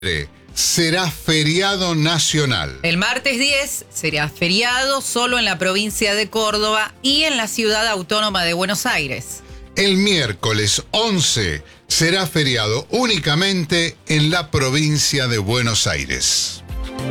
será feriado nacional. El martes 10 será feriado solo en la provincia de Córdoba y en la ciudad autónoma de Buenos Aires. El miércoles 11 será feriado únicamente en la provincia de Buenos Aires.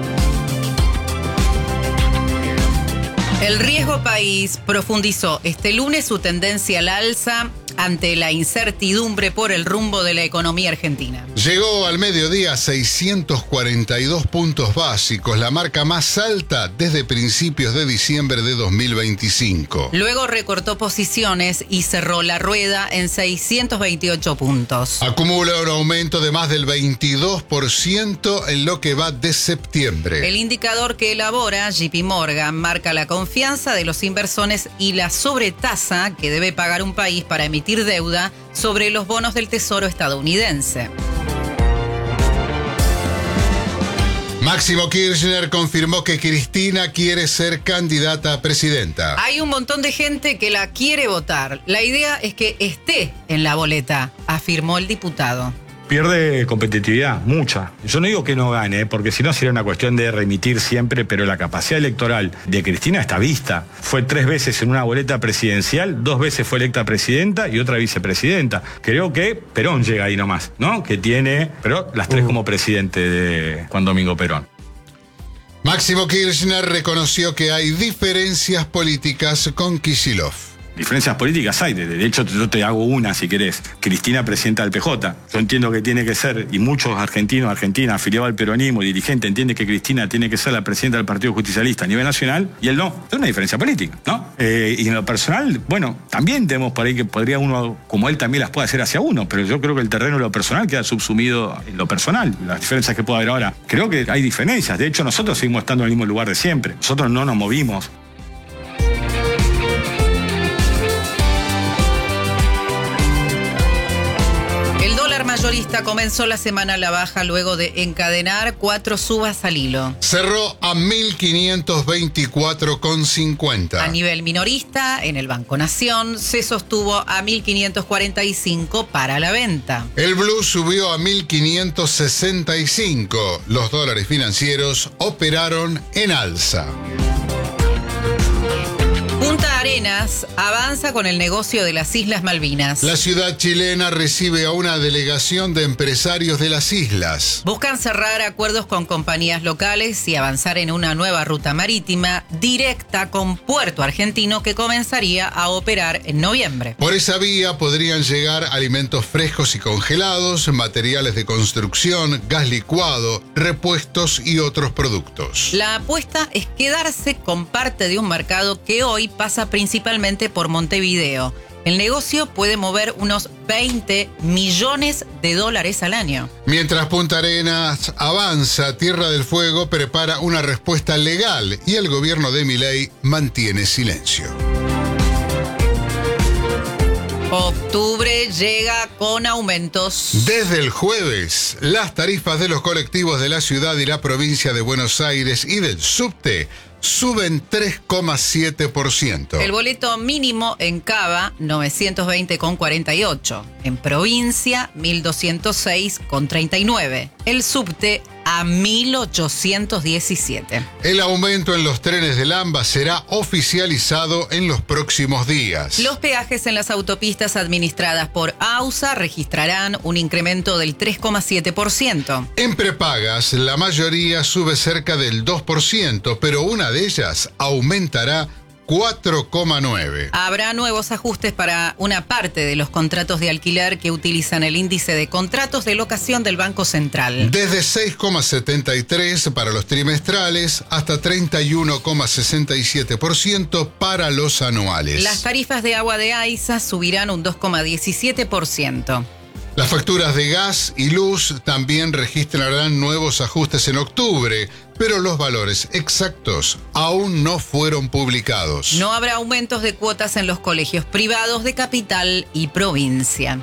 El Riesgo País profundizó este lunes su tendencia al alza ante la incertidumbre por el rumbo de la economía argentina. Llegó al mediodía a 642 puntos básicos, la marca más alta desde principios de diciembre de 2025. Luego recortó posiciones y cerró la rueda en 628 puntos. Acumula un aumento de más del 22% en lo que va de septiembre. El indicador que elabora JP Morgan marca la confianza de los inversores y la sobretasa que debe pagar un país para emitir deuda sobre los bonos del Tesoro estadounidense. Máximo Kirchner confirmó que Cristina quiere ser candidata a presidenta. Hay un montón de gente que la quiere votar. La idea es que esté en la boleta, afirmó el diputado. Pierde competitividad, mucha. Yo no digo que no gane, porque si no sería una cuestión de remitir siempre, pero la capacidad electoral de Cristina está vista. Fue 3 veces en una boleta presidencial, 2 veces fue electa presidenta y otra vicepresidenta. Creo que Perón llega ahí nomás, ¿no? Que tiene, pero las 3 como presidente de Juan Domingo Perón. Máximo Kirchner reconoció que hay diferencias políticas con Kicillof. Diferencias políticas hay, de hecho yo te hago una si querés. Cristina, presidenta del PJ. Yo entiendo que tiene que ser, y muchos argentinos, argentinas, afiliados al peronismo, dirigentes, entienden que Cristina tiene que ser la presidenta del Partido Justicialista a nivel nacional, y él no. Es una diferencia política, ¿no? Y en lo personal, bueno, también tenemos por ahí que podría uno, como él también las puede hacer hacia uno, pero yo creo que el terreno de lo personal queda subsumido en lo personal. Las diferencias que puede haber ahora, creo que hay diferencias. De hecho, nosotros seguimos estando en el mismo lugar de siempre. Nosotros no nos movimos. Mayorista comenzó la semana a la baja luego de encadenar 4 subas al hilo. Cerró a 1.524,50. A nivel minorista, en el Banco Nación, se sostuvo a 1.545 para la venta. El blue subió a 1.565. Los dólares financieros operaron en alza. Punta Arenas avanza con el negocio de las Islas Malvinas. La ciudad chilena recibe a una delegación de empresarios de las islas. Buscan cerrar acuerdos con compañías locales y avanzar en una nueva ruta marítima directa con Puerto Argentino que comenzaría a operar en noviembre. Por esa vía podrían llegar alimentos frescos y congelados, materiales de construcción, gas licuado, repuestos y otros productos. La apuesta es quedarse con parte de un mercado que hoy pasa principalmente por Montevideo. El negocio puede mover unos 20 millones de dólares al año. Mientras Punta Arenas avanza, Tierra del Fuego prepara una respuesta legal y el gobierno de Milei mantiene silencio. Octubre llega con aumentos. Desde el jueves, las tarifas de los colectivos de la ciudad y la provincia de Buenos Aires y del subte suben 3,7%. El boleto mínimo en Cava, 920,48. En provincia, 1.206,39. El subte a 1.817. El aumento en los trenes del AMBA será oficializado en los próximos días. Los peajes en las autopistas administradas por AUSA registrarán un incremento del 3,7%. En prepagas, la mayoría sube cerca del 2%, pero una de ellas aumentará 4,9%. Habrá nuevos ajustes para una parte de los contratos de alquiler que utilizan el índice de contratos de locación del Banco Central. Desde 6,73% para los trimestrales hasta 31,67% para los anuales. Las tarifas de agua de AISA subirán un 2,17%. Las facturas de gas y luz también registrarán nuevos ajustes en octubre, pero los valores exactos aún no fueron publicados. No habrá aumentos de cuotas en los colegios privados de capital y provincia.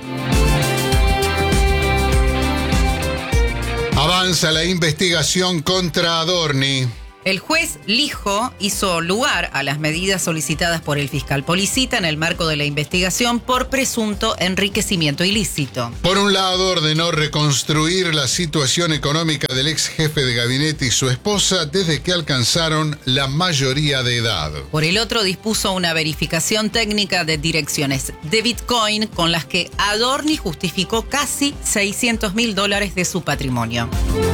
Avanza la investigación contra Adorni. El juez Lijo hizo lugar a las medidas solicitadas por el fiscal Policita en el marco de la investigación por presunto enriquecimiento ilícito. Por un lado, ordenó reconstruir la situación económica del ex jefe de gabinete y su esposa desde que alcanzaron la mayoría de edad. Por el otro, dispuso una verificación técnica de direcciones de Bitcoin con las que Adorni justificó casi $600.000 de su patrimonio.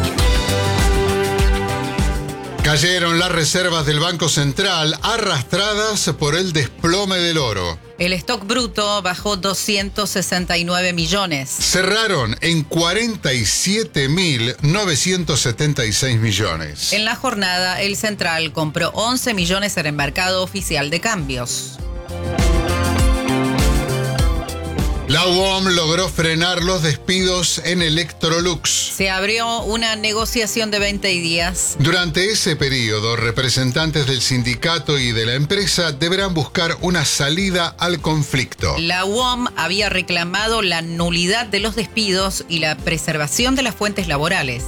Cayeron las reservas del Banco Central arrastradas por el desplome del oro. El stock bruto bajó 269 millones. Cerraron en 47.976 millones. En la jornada, el Central compró 11 millones en el mercado oficial de cambios. La UOM logró frenar los despidos en Electrolux. Se abrió una negociación de 20 días. Durante ese periodo, representantes del sindicato y de la empresa deberán buscar una salida al conflicto. La UOM había reclamado la nulidad de los despidos y la preservación de las fuentes laborales.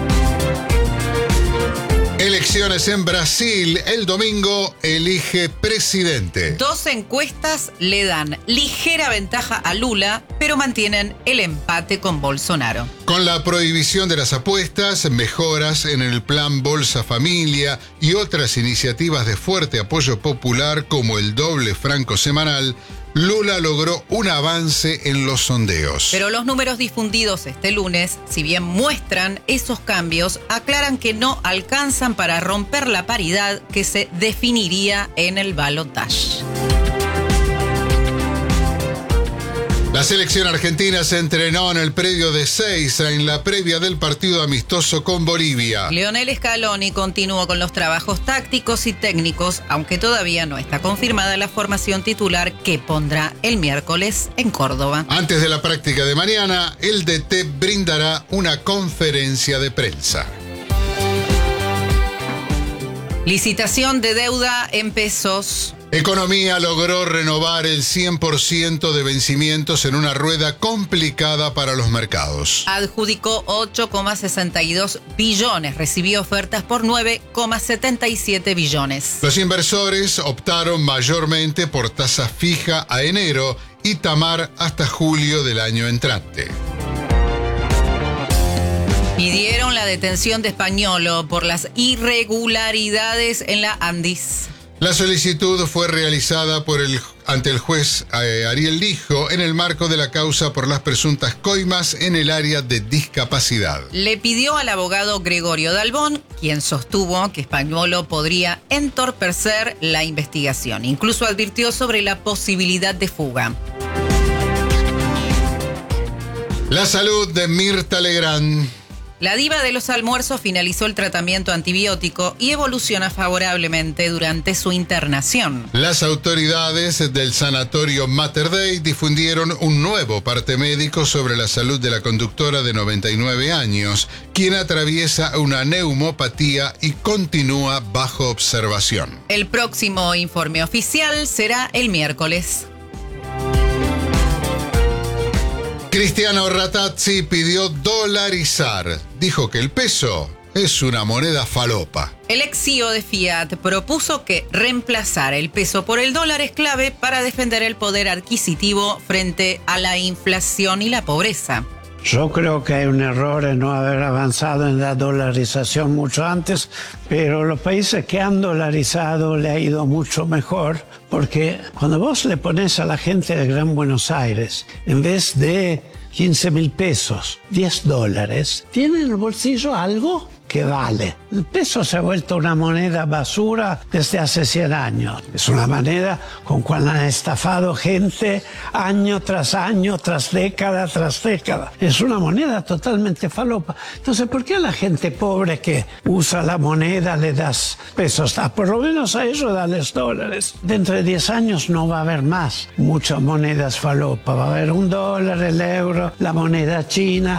Elecciones en Brasil. El domingo elige presidente. 2 encuestas le dan ligera ventaja a Lula, pero mantienen el empate con Bolsonaro. Con la prohibición de las apuestas, mejoras en el plan Bolsa Familia y otras iniciativas de fuerte apoyo popular como el doble franco semanal, Lula logró un avance en los sondeos. Pero los números difundidos este lunes, si bien muestran esos cambios, aclaran que no alcanzan para romper la paridad que se definiría en el balotaje. La selección argentina se entrenó en el predio de Seiza en la previa del partido amistoso con Bolivia. Lionel Scaloni continuó con los trabajos tácticos y técnicos, aunque todavía no está confirmada la formación titular que pondrá el miércoles en Córdoba. Antes de la práctica de mañana, el DT brindará una conferencia de prensa. Licitación de deuda en pesos. Economía logró renovar el 100% de vencimientos en una rueda complicada para los mercados. Adjudicó 8,62 billones, recibió ofertas por 9,77 billones. Los inversores optaron mayormente por tasa fija a enero y Tamar hasta julio del año entrante. Pidieron la detención de Españolo por las irregularidades en la Andis. La solicitud fue realizada ante el juez Ariel Lijo en el marco de la causa por las presuntas coimas en el área de discapacidad. Le pidió al abogado Gregorio Dalbón, quien sostuvo que Españolo podría entorpecer la investigación. Incluso advirtió sobre la posibilidad de fuga. La salud de Mirta Legrand. La diva de los almuerzos finalizó el tratamiento antibiótico y evoluciona favorablemente durante su internación. Las autoridades del sanatorio Mater Dei difundieron un nuevo parte médico sobre la salud de la conductora de 99 años, quien atraviesa una neumopatía y continúa bajo observación. El próximo informe oficial será el miércoles. Cristiano Ratazzi pidió dolarizar. Dijo que el peso es una moneda falopa. El ex CEO de Fiat propuso que reemplazar el peso por el dólar es clave para defender el poder adquisitivo frente a la inflación y la pobreza. Yo creo que hay un error en no haber avanzado en la dolarización mucho antes, pero los países que han dolarizado le ha ido mucho mejor, porque cuando vos le pones a la gente de Gran Buenos Aires, en vez de 15.000 pesos, $10, tiene en el bolsillo algo que vale. El peso se ha vuelto una moneda basura desde hace 100 años. Es una moneda con cual han estafado gente año tras año, tras década tras década. Es una moneda totalmente falopa. Entonces, ¿por qué a la gente pobre que usa la moneda le das pesos? Por lo menos a ellos dales dólares. Dentro de 10 años no va a haber más muchas monedas falopa. Va a haber $1, el euro, la moneda china.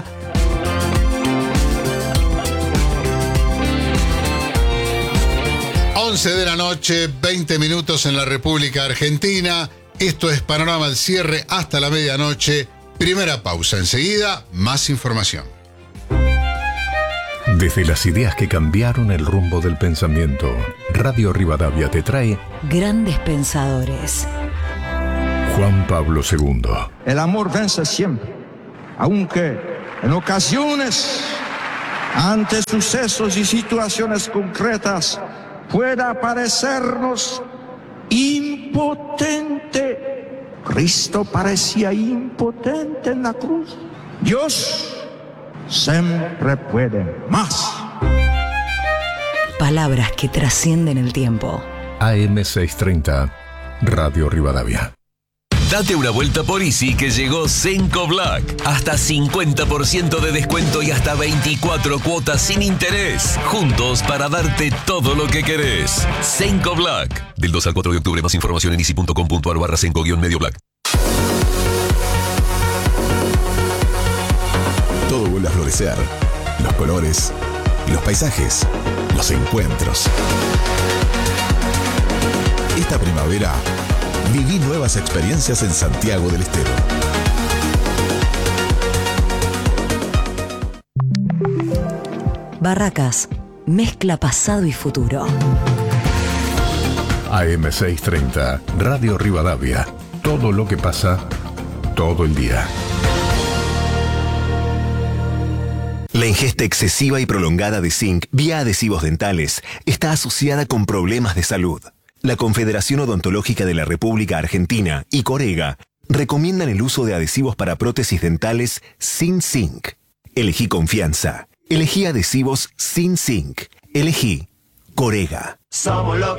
11 de la noche, 20 minutos en la República Argentina. Esto es Panorama al cierre hasta la medianoche. Primera pausa. Enseguida, más información. Desde las ideas que cambiaron el rumbo del pensamiento, Radio Rivadavia te trae Grandes Pensadores. Juan Pablo II. El amor vence siempre, aunque en ocasiones, ante sucesos y situaciones concretas, pueda parecernos impotente. Cristo parecía impotente en la cruz. Dios siempre puede más. Palabras que trascienden el tiempo. AM630, Radio Rivadavia. Date una vuelta por Easy que llegó Cenco Black. Hasta 50% de descuento y hasta 24 cuotas sin interés. Juntos para darte todo lo que querés. Cenco Black. Del 2 al 4 de octubre. Más información en easy.com.ar/Cenco-Medio Black. Todo vuelve a florecer. Los colores, los paisajes, los encuentros. Esta primavera, viví nuevas experiencias en Santiago del Estero. Barracas, mezcla pasado y futuro. AM630, Radio Rivadavia. Todo lo que pasa, todo el día. La ingesta excesiva y prolongada de zinc vía adhesivos dentales está asociada con problemas de salud. La Confederación Odontológica de la República Argentina y Corega recomiendan el uso de adhesivos para prótesis dentales sin zinc. Elegí confianza. Elegí adhesivos sin zinc. Elegí Corega.